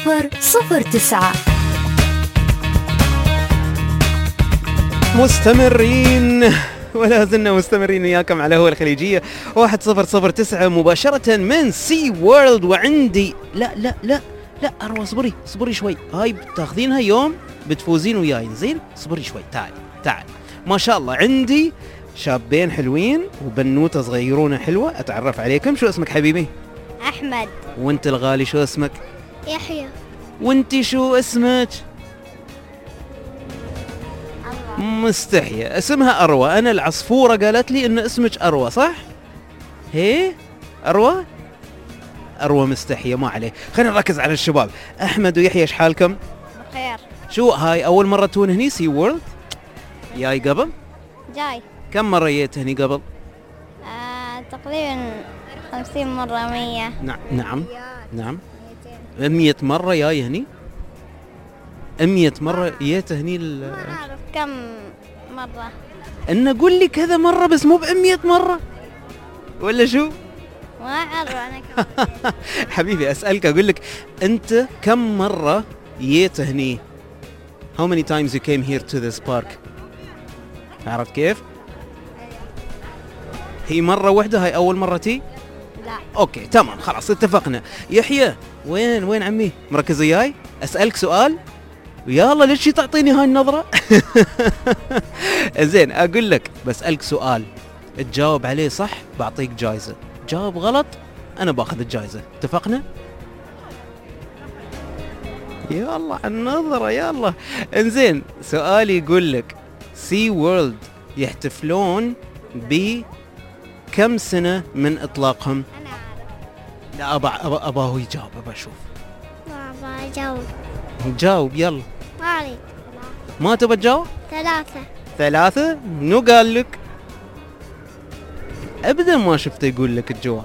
1009. مستمرين ولا زلنا مستمرين وياكم على هو الخليجية 1009 مباشرة من سي وورلد. وعندي لا أروى اصبري شوي، هاي بتاخذينها يوم بتفوزين وياي، زين اصبري شوي، تعال ما شاء الله عندي شابين حلوين وبنوتة صغيرونة حلوة، أتعرف عليكم. شو اسمك حبيبي؟ أحمد. وانت الغالي شو اسمك؟ يحيى. وانتي شو اسمك؟ مستحية، اسمها أروى. أنا العصفورة قالت لي إن اسمك أروى، صح؟ هي أروى مستحية، ما عليه. خلينا نركز على الشباب. أحمد ويحيى إيش حالكم؟ بخير. شو هاي أول مرة تون هني سي وورلد؟ جاي قبل؟ جاي. كم مرة جيت هني قبل؟ تقريبا 50 مرة 100. نعم 100 مرة جاي هني؟ 100 مرة جيت هني ما أعرف كم مرة. إن أقول لي كذا مرة بس مو ب100 مرة ولا شو؟ ما أعرف أنا كم. حبيبي أسألك أقول لك أنت كم مرة جيت هني؟ How many times you came here to this park؟ عرفت كيف؟ هي مرة واحدة، هاي أول مرة تي؟ لا. أوكي تمام خلاص اتفقنا. يحيى وين عمي؟ مركز وياي؟ أسألك سؤال؟ يلا ليش تعطيني هاي النظرة؟ زين أقول لك بسألك سؤال تجاوب عليه صح بعطيك جايزة، جاوب غلط أنا باخذ الجايزة، اتفقنا؟ يلا على النظرة يلا. انزين سؤالي يقول لك سي وورلد يحتفلون بكم سنة من إطلاقهم؟ أنا أعرف. لا أباه يجاوب، أبا أشوف. بابا جاوب. جاوب يلا. ما أريد. ما تبى تجاوب؟ 3. منو قال لك؟ أبدا ما شفته يقول لك الجواب.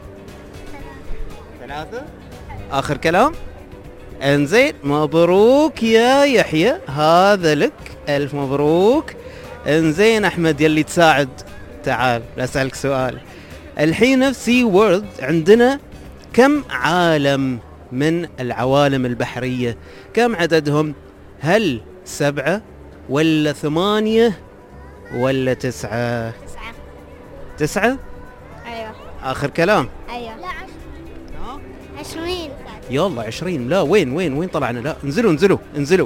3 آخر كلام؟ انزين مبروك يا يحيى، هذا لك، ألف مبروك. انزين أحمد يلي تساعد، تعال أسألك سؤال. الحين في سي وورلد عندنا كم عالم من العوالم البحرية؟ كم عددهم؟ هل 7 ولا 8 ولا 9؟ 9؟ أيوة. آخر كلام؟ أيوة. لا 20. يلا 20. لا وين طلعنا؟ لا انزلوا.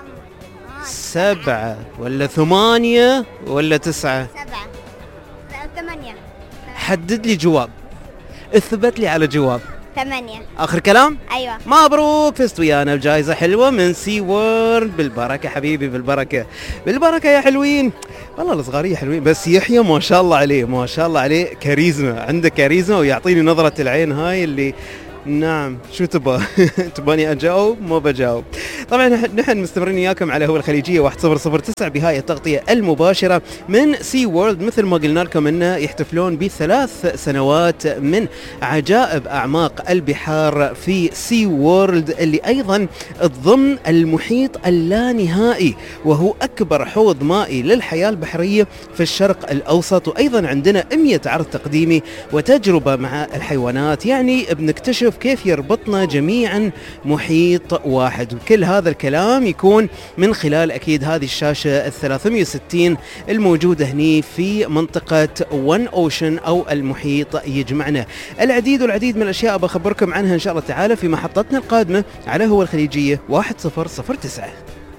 7 ولا 8 ولا 9؟ 7. 8. حدد لي جواب، اثبت لي على جواب. 8. آخر كلام؟ أيوة. مبروك فزت ويانا بجائزة حلوة من سي وورلد. بالبركة حبيبي، بالبركة يا حلوين. والله الصغارية حلوين، بس يحيى ما شاء الله عليه كاريزما، عنده كاريزما ويعطيني نظرة العين هاي اللي نعم. شو تباني أجاوب؟ ما بجاوب. طبعا نحن مستمرين وياكم على هو الخليجية 1009 بهاي التغطية المباشرة من سي وورلد. مثل ما قلنا لكم انه يحتفلون ب3 سنوات من عجائب أعماق البحار في سي وورلد، اللي أيضا ضمن المحيط اللانهائي، وهو أكبر حوض مائي للحياة البحرية في الشرق الأوسط. وأيضا عندنا 100 عرض تقديمي وتجربة مع الحيوانات، يعني بنكتشف كيف يربطنا جميعا محيط واحد. وكل هذا الكلام يكون من خلال أكيد هذه الشاشة 360 الموجودة هني في منطقة ون أوشن أو المحيط يجمعنا. العديد من الأشياء بخبركم عنها إن شاء الله تعالى في محطتنا القادمة على هو الخليجية 1009.